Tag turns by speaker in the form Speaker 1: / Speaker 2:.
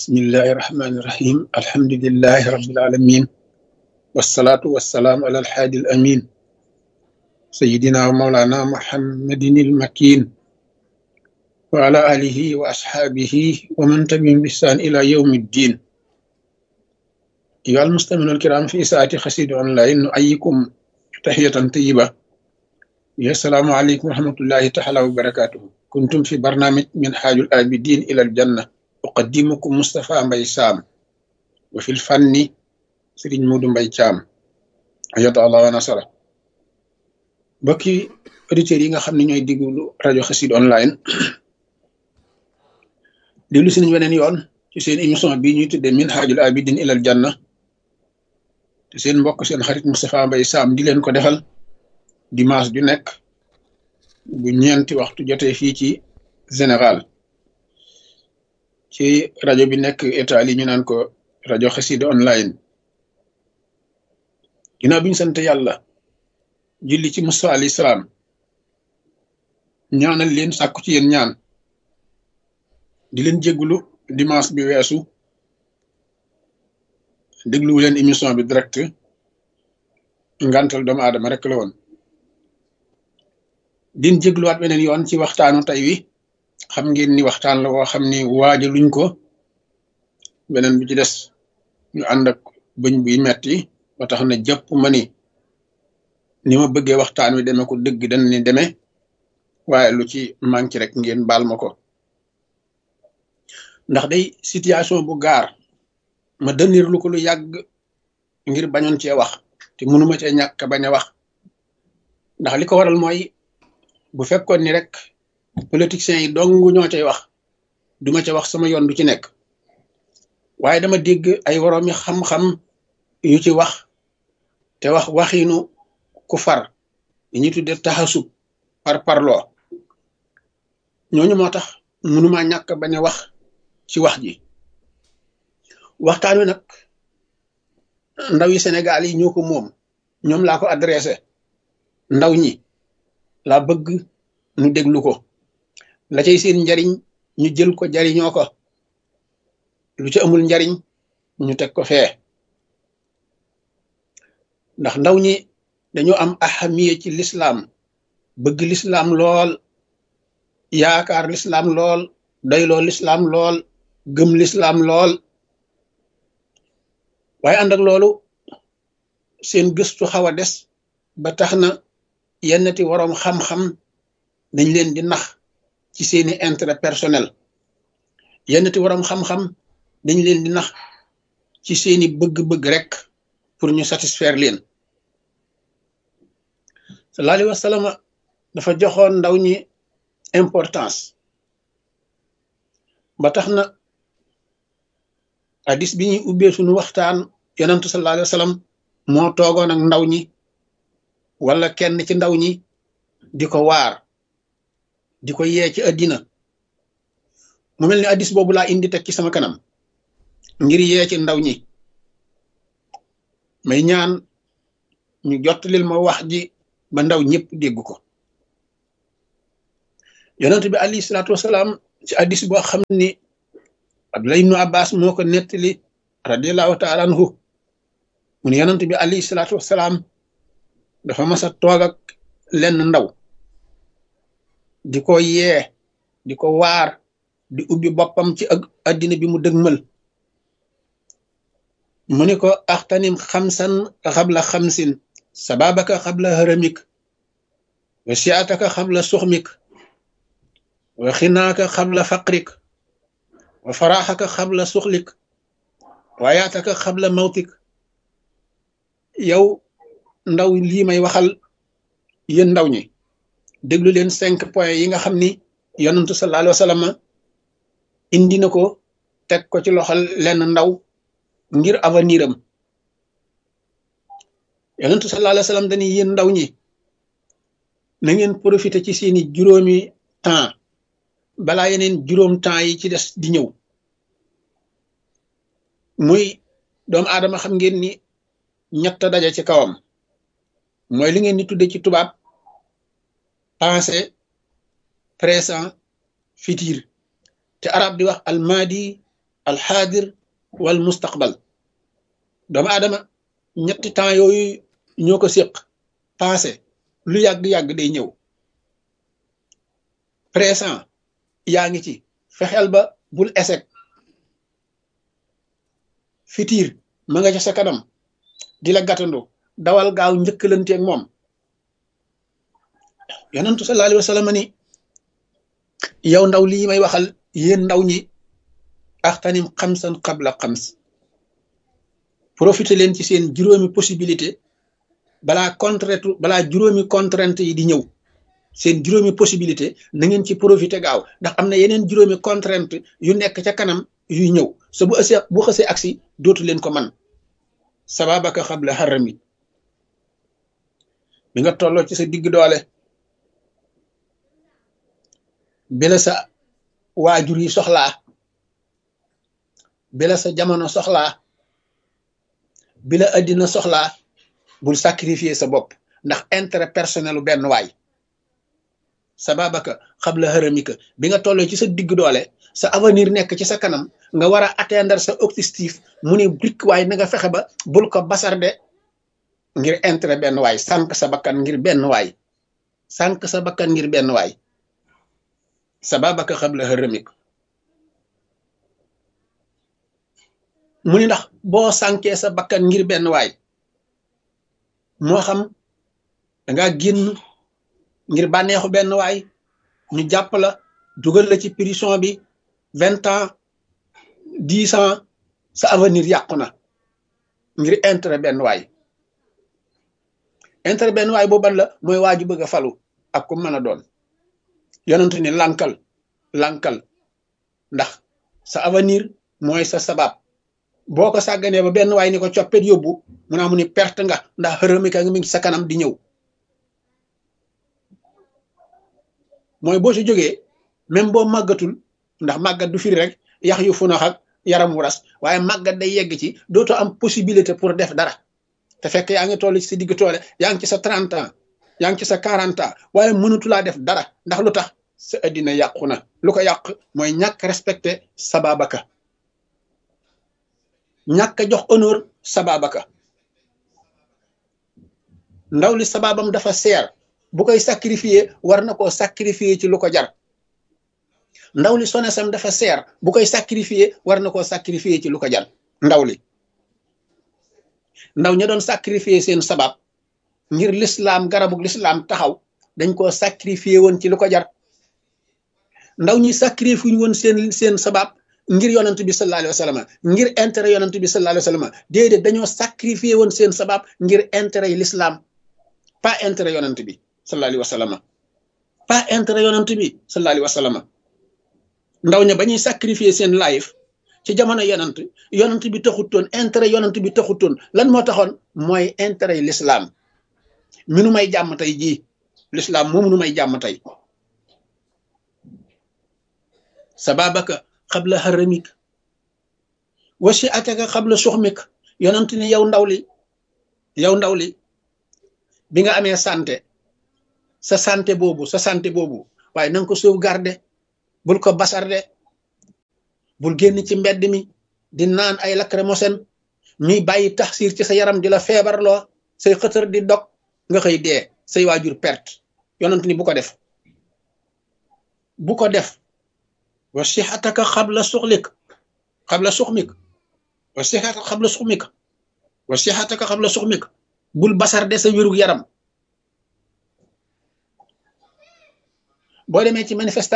Speaker 1: بسم الله الرحمن الرحيم الحمد لله رب العالمين والصلاة والسلام على الحادي الأمين سيدنا ومولانا محمد المكين وعلى آله وأصحابه ومن تبعهم بإحسان إلى يوم الدين. أيها المستمعون الكرام، في ساعة قصيدة أونلاين نحييكم تحية طيبة. السلام عليكم ورحمة الله تعالى وبركاته. كنتم في برنامج من حاج الآبدين إلى الجنة، أقدمكم مصطفى مباي سام، وفي الفن سيرين مودو مباي تيام أيد الله ونصره. bokki auditeurs yi nga xam ne ñooy diglu rajo Xassida online déglu si nañ weneen yoon ci seen émission bii ñuy tuddee Minhajul Abidin ilal Janna, te seen mbokk seen xarit Moustapha Mbaye Sam di leen ko defal dimanche du nekk bu ñeenti waxtu jotee fii ci Sénégal ci rajo bi nekk Italie ñu naan ko rajo Xassida online. ginnaaw bi ñu sant yàlla julli ci Musa alayhi salaam, ñaanal leen sàkku ci yéen ñaan, di leen jéggulu dimanche bi weesu dégluwu leen émission bi direct, ngantal doomu aadama rek la woon. din jégluwaat beneen yoon ci waxtaanu tey wi. xam ngeen ni waxtaan la woo xam ni waaja luñ ko, beneen bi ci des ñu ànd ak bëñ buy metti ba tax na jàpp ma ni ma bëggee waxtaan wi demee ko dëgg dañ ni demee, waaye lu ci manqué rek ngeen baal ma ko. ndax day situation bu gaar ma dënir lu ko lu yàgg ngir bañoon cee wax, te mënuma cee ñàkk bañ a wax. ndax li ko waral mooy bu fekkoon ni rek politiciens yi dong ñoo cay wax, duma ca wax, sama yoon du ci nekk. waaye dama dégg ay woroomi xam-xam yu ci wax, te wax waxiinu ku far li ñuy tudde taxasub par parloo. ñooñu moo tax mënuma ñàkk bañ a wax ci wax ji. waxtaan wi nag ndaw yi Sénégal yi ñoo ko moom, ñoom laa ko adressé. ndaw ñi laa bëgg nu déglu ko, la cay seen njariñ ñu jël ko jariñoo ko, lu ci amul njariñ ñu teg ko fee. ndax ndaw ñi dañoo am ahamiya ci lislaam, bëgg lislaam lool, yaakaar lislaam lool, doyloo lislaam lool, gëm lislaam lool. waaye ànd ak loolu seen gëstu xaw a des ba tax na yennati waroom xam-xam dañ leen di nax ci seeni intérêt personnel. yennati waroom xam-xam dañ leen di nax ci seeni bëgg-bëgg rek pour ñu satisfaire leen. sallallahu alayhi wa sallam dafa joxoon ndaw ñi importance ba tax na hadis bi ñuy ubbee suñu waxtaan, yonentu sallallahu alayhi wa sallam moo toogoon ak ndaw ñi wala kenn ci ndaw ñi di ko waar, di ko yee ci àddina. mu mel ni hadis boobu laa indi teg ci sama kanam ngir yee ci ndaw ñi. may ñaan ñu jottalil ma wax ji ba ndaw ñëpp dégg ko. yonent bi alayhi salaatu wasalaam ci hadis boo xam ni Abdullah ibnu Abbas moo ko nettali radiallahu taala anhu, mu ne yonent bi alayhi salaatu wasalaam dafa mas a toog ak lenn ndaw di ko yee, di ko waar, di ubbi boppam ci ak addina bi mu dëgmal. mu ne ko axtanim xamsan xabla xamsin, sababaka xabla haramik, wa siataka xabla suxmik, wa xinaaka xabla faqrik, wa faraxaka xabla suxlik, wa yaataka xabla mawtik. yow ndaw lii may waxal, yéen ndaw ñi déglu leen 5 points yi nga xam ni yonentu sallallahu alayhi wa sallam indi na ko teg ko ci loxol lenn ndaw ngir avenir am. yonentu sallallahu alayhi wa sallam dañuy yéen ndaw ñi na ngeen profité ci seeni juróomi temps balaa yeneen juróom temps yi ci des di ñëw. muy doomu aadama xam ngeen ni ñett daje ci kawam, mooy li ngeen di tudde ci tubaab passé, présent, futur, te arab di wax almadi alxaadir wal mustaqbal. doomu aadama ñetti temps yooyu ñoo ko séq. passé lu yàgg-yàgg day ñëw. présent yaa ngi ci fexeel ba bul échec. futur ma nga ca sa kanam di la gàttandu dawal gaaw njëkkalanteeg moom. yonentu sallallahu alayhi wa sallam ni yow ndaw lii may waxal yéen ndaw ñi axtanim xamsan qabla xams. profité leen ci seen juróomi possibilité balaa juróomi contrainte yi di ñëw. seen juróomi possibilité na ngeen ci profité gaaw ndax am na yeneen juróomi contrainte yu nekk ca kanam yuy ñëw sa bu xësee agsi dootu leen ko man sababaka xabla harami. bi nga tolloo ci sa digg doole bi la sa waajur yi soxlaa bi la sa jamono soxlaa bi la addina soxlaa bul sacrifier sa bopp ndax intérêt personnel u benn waay. sababaka xabla haramika bi nga tolloo ci sa digg doole sa avenir nekk ci sa kanam nga war a atteindre sa objectif mu ne brik waay na nga fexe ba bul ko basarde ngir intérêt benn waay sànq sa bakkan ngir benn waay sànq sa bakkan ngir benn waay. sababaka xabla haramika mu ni ndax boo sànkee sa bakkan ngir benn waay moo xam danga génn ngir bànneexu benn waay ñu jàpp la dugal la ci prison bi 20 ans 10 ans sa avenir yàqu na ngir intérêt benn waay. intérêt benn waay booban la mooy waaju bëgg a falu ak ku mën a doon. yonent ni lankal ndax sa avenir mooy sa sabab boo ko sàgganee ba benn waay ni ko coppet yóbbu mu naa mu ni perte nga ndax xërëmika nga mi ngi sa kanam di ñëw. mooy boo si jógee même boo màggatul ndax màggat du firi rek yax yu funax ak yaram wu ras waaye màggat day yegg ci dootoo am possibilité pour def dara te fekk yaa ngi toll ci sa digg toole yaa ngi ci sa 30 ans yaa ngi ci sa 40 ans waaye mënatulaa def dara ndax lu tax sa addina yàqu na. lu ko yàq mooy ñàkk respecté sababaka ñàkk jox honneur sababaka. ndaw li sababam dafa seer bu koy sacrifier war na koo sacrifier ci lu ko jar. ndaw li sonesam dafa seer bu koy sacrifier war na koo sacrifier ci lu ko jar. ndaw ña doon sacrifier seen sabab ngir l'islam garabug l'islam taxaw dañ koo sacrifier woon ci lu ko jar. ndaw ñi sacrifier woon seen sabab ngir yonent bi sallallahu alayhi wa sallam ngir intérêt yonent bi sallallahu alayhi wa sallam déedéet dañoo sacrifier woon seen sabab ngir intérêt yi l'islam pas intérêt yonent bi sallallahu alayhi wa sallam pas intérêt yonent bi sallallahu alayhi wa sallam. ndaw ña ba ñuy sacrifier seen life ci jamono yonent bi taxutoon intérêt yonent bi taxutoon lan moo taxoon mooy intérêt yi l'islam mi nu may jàmm tey jii l'islam moom nu may jàmm tey. sababaka xabla haramik wasi ataka xabla suxmik. yonent ni yow ndaw li bi nga amee sa santé boobu waaye na nga ko sauvegarder bul ko basarde bul génn ci mbedd mi di naan ay lacrymogène ñuy bàyyi taxsir ci sa yaram di la feebarloo say xëtër di dog nga xëy dee say waajur perte. yonent ni bu ko def wa sixataka xabla suxmik wa sixataka xabla suxmik bul basarde sa wérug yaram. boo demee ci manifestation